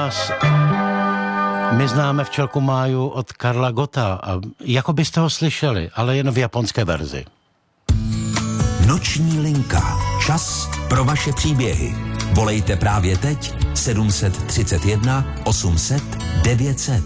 vás my známe včelku Máju od Karla Gotta a jako byste ho slyšeli, ale jen v japonské verzi. Noční linka. Čas pro vaše příběhy. Volejte právě teď 731 800 900.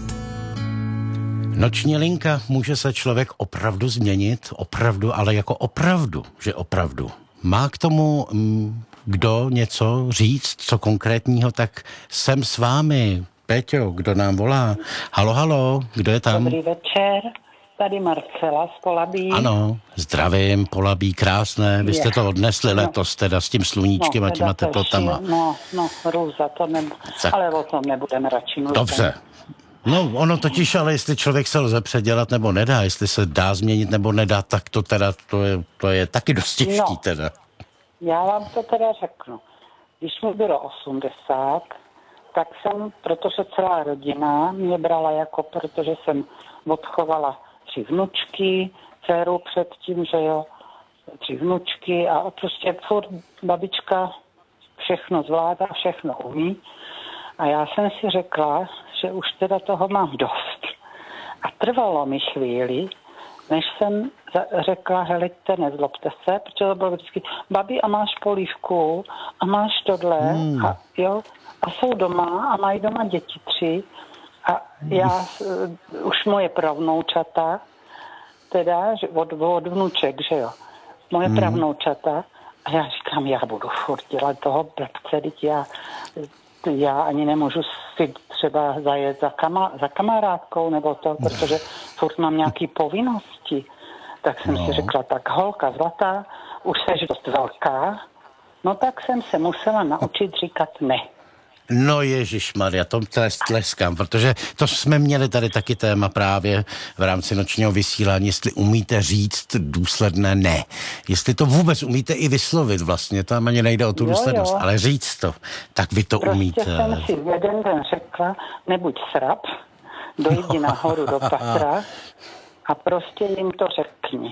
Noční linka, může se člověk opravdu změnit, opravdu, ale jako opravdu, že opravdu. Má k tomu kdo něco říct, co konkrétního, tak jsem s vámi. Péťo, kdo nám volá? Halo, halo, kdo je tam? Dobrý večer, tady Marcela z Polabí. Ano, zdravím, Polabí, krásné. Vy jste to odnesli letos teda s tím sluníčkem a těma teplotama. Růza, to ale o tom nebudeme radši mluvit. Dobře. No, ono totiž, ale jestli člověk se lze předělat nebo nedá, jestli se dá změnit nebo nedá, tak to teda, to je taky dost těžký teda. Já vám to teda řeknu. Když mi bylo 80, tak jsem, protože celá rodina mě brala jako, protože jsem odchovala 3 vnučky, dceru předtím, že jo, 3 vnučky a prostě furt babička všechno zvládá, všechno umí. A já jsem si řekla, že už teda toho mám dost. A trvalo mi chvíli, než jsem řekla, helejte, nezlobte se, protože to bylo vždycky, babi, a máš polívku, a máš tohle, a jo, a jsou doma, a mají doma děti 3, a já, už moje pravnoučata, teda, od vnuček, že jo, moje pravnoučata, a já říkám, já budu furt dělat toho blbce, já ani nemůžu si třeba zajet za kamarádkou nebo to, protože furt mám nějaký povinnosti. Tak jsem si řekla, tak holka zlatá, už seš dost velká, no tak jsem se musela naučit říkat ne. No ježišmarja, to tleskám, protože to jsme měli tady taky téma právě v rámci nočního vysílání, jestli umíte říct důsledné ne. Jestli to vůbec umíte i vyslovit vlastně, tam ani nejde o tu důslednost, ale říct to, tak vy to umíte. Prostě jsem si jeden den řekla, nebuď srab, dojdi nahoru do patra a prostě jim to řekni.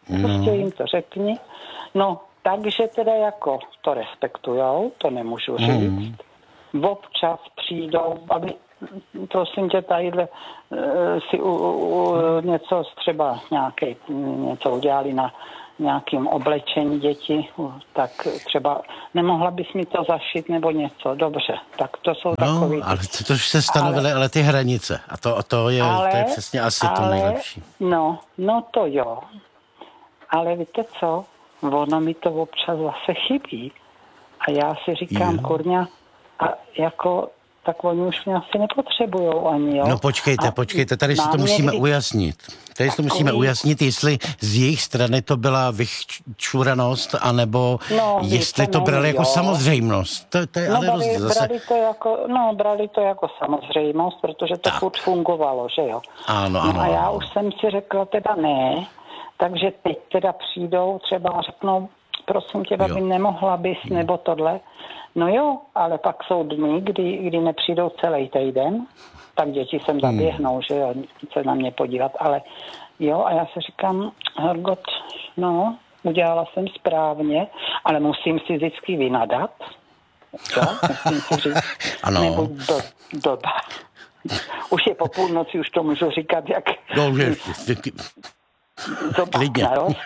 No, takže teda jako to respektujou, to nemůžu říct. Občas přijdou, aby, prosím tě, tadyhle si něco třeba něco udělali na nějakým oblečení děti, tak třeba nemohla bys mi to zašít nebo něco, dobře, tak to jsou takový... No, ale to už se stanovily, ale ty hranice, a to je přesně asi to nejlepší. No to jo, ale víte co, ono mi to občas zase chybí a já si říkám, kurňa, a jako, tak oni už mě asi nepotřebujou ani, jo. No počkejte, tady si to musíme ujasnit. Tady si to musíme ujasnit, jestli z jejich strany to byla vyčuranost, anebo jestli to brali jako samozřejmost. To je ale rozdíl zase. Brali to jako samozřejmost, protože to furt fungovalo, že jo. Ano. A já už jsem si řekla teda ne, takže teď teda přijdou třeba a řeknou, prosím tě, babi, nemohla bys, nebo tohle. No jo, ale pak jsou dny, kdy nepřijdou celý týden, tak děti sem zaběhnou, že jo, se na mě podívat, ale jo, a já se říkám, Hergot, udělala jsem správně, ale musím si vždycky vynadat, jo, musím si říct, nebuď blbá. Už je po půlnoci, už to můžu říkat, jak... Klidně.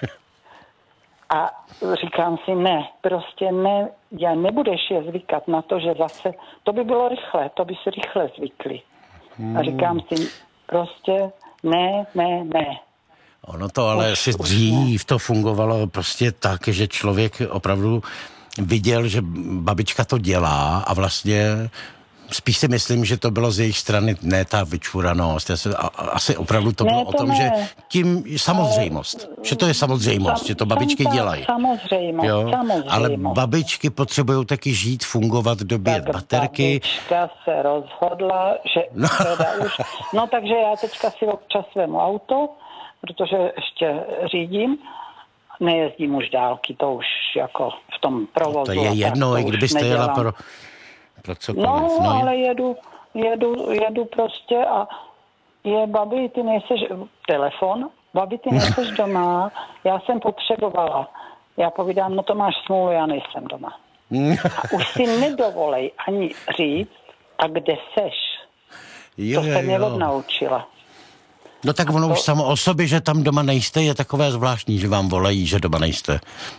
A říkám si, prostě ne, já nebudeš je zvykat na to, že zase, to by bylo rychle, to by si rychle zvykli. A říkám si, prostě ne. Ono to ale asi dřív to fungovalo prostě tak, že člověk opravdu viděl, že babička to dělá a vlastně spíš si myslím, že to bylo z jejich strany ne ta vyčuranost. Asi opravdu to bylo o tom, že tím samozřejmost. Že to je samozřejmost, že to babičky dělají. Samozřejmost. Ale babičky potřebují taky žít, fungovat, dobíjet baterky. Babička se rozhodla, že teda už... No takže já teďka si občas svém auto, protože ještě řídím, nejezdím už dálky, to už jako v tom provozu. To je jedno, i kdybyste jela pro cokoliv. Ale jedu prostě a babi, ty nejseš, telefon, babi, ty nejseš doma, já jsem potřebovala. Já povídám, no to máš smůlu, já nejsem doma. A už si nedovolej ani říct, a kde seš? To se mě odnaučila. No tak ono už samo o sobě, že tam doma nejste, je takové zvláštní, že vám volají, že doma nejste.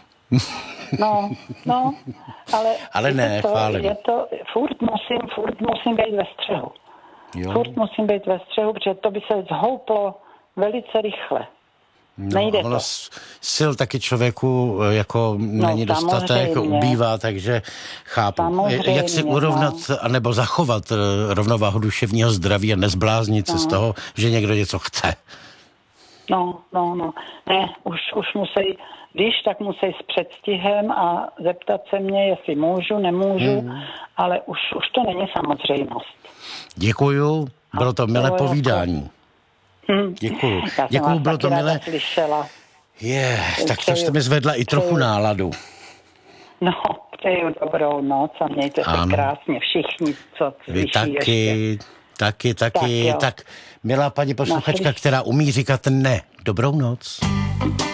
No, ale ne, chválím. Je to, furt musím být ve střehu. Jo. Furt musím být ve střehu, protože to by se zhouplo velice rychle. Nejde to. Sil taky člověku jako není dostatek, ubývá, takže chápu. Jak si urovnat anebo zachovat rovnováhu duševního zdraví a nezbláznit se z toho, že někdo něco chce. No. Ne, už musí, tak musí s předstihem a zeptat se mě, jestli můžu, nemůžu, ale už to není samozřejmost. Děkuju, bylo to milé povídání. Děkuju, bylo to milé. Tak to jste mi zvedla i trochu náladu. No, přeju dobrou noc a mějte se krásně všichni, co slyší taky. Tak, milá paní posluchačka, která umí říkat ne. Dobrou noc.